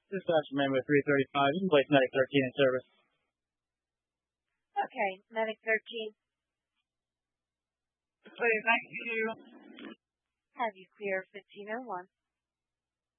Dispatch member 335, you can place Medic 13 in service. Okay, Medic 13. Please, thank you. Have you clear 1501.